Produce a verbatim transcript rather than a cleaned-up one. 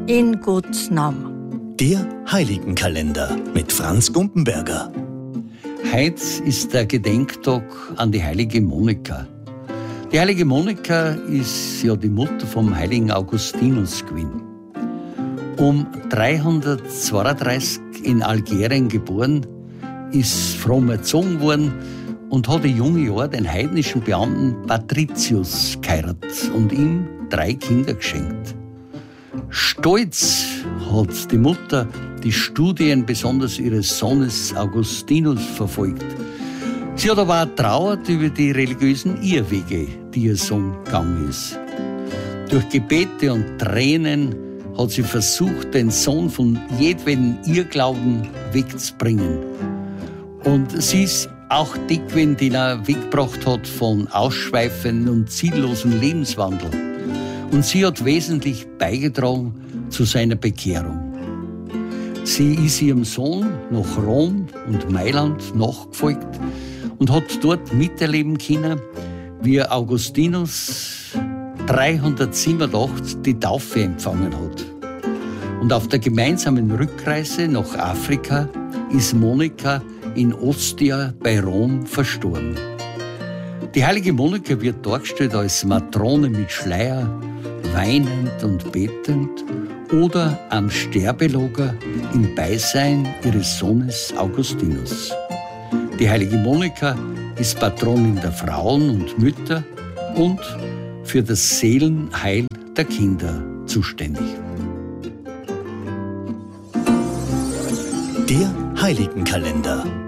In Gottes Namen. Der Heiligenkalender mit Franz Gumpenberger. Heute ist der Gedenktag an die heilige Monika. Die heilige Monika ist ja die Mutter vom heiligen Augustinus gewesen. Um dreihundertzweiunddreißig in Algerien geboren, ist fromm erzogen worden und hat in jungen Jahren den heidnischen Beamten Patricius geheiratet und ihm drei Kinder geschenkt. Stolz hat die Mutter die Studien besonders ihres Sohnes Augustinus verfolgt. Sie hat aber auch trauert über die religiösen Irrwege, die ihr Sohn gegangen ist. Durch Gebete und Tränen hat sie versucht, den Sohn von jedweden Irrglauben wegzubringen. Und sie ist auch die gewesen, die ihn weggebracht hat von ausschweifenden und ziellosen Lebenswandel. Und sie hat wesentlich beigetragen zu seiner Bekehrung. Sie ist ihrem Sohn nach Rom und Mailand nachgefolgt und hat dort miterleben können, wie Augustinus dreihundertsiebenundachtzig die Taufe empfangen hat. Und auf der gemeinsamen Rückreise nach Afrika ist Monika in Ostia bei Rom verstorben. Die heilige Monika wird dargestellt als Matrone mit Schleier, weinend und betend oder am Sterbelager im Beisein ihres Sohnes Augustinus. Die heilige Monika ist Patronin der Frauen und Mütter und für das Seelenheil der Kinder zuständig. Der Heiligenkalender.